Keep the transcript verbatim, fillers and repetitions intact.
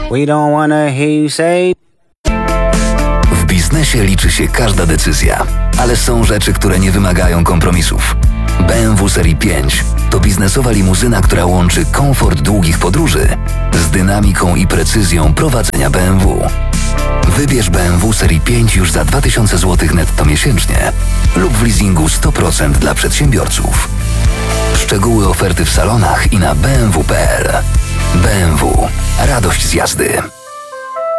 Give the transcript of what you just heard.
We don't wanna hear you say. W biznesie liczy się każda decyzja, ale są rzeczy, które nie wymagają kompromisów. B M W Serii pięć to biznesowa limuzyna, która łączy komfort długich podróży z dynamiką i precyzją prowadzenia B M W. Wybierz B M W Serii pięć już za dwa tysiące złotych netto miesięcznie lub w leasingu sto procent dla przedsiębiorców. Szczegóły oferty w salonach i na b m w kropka p l. B M W. Radość z jazdy.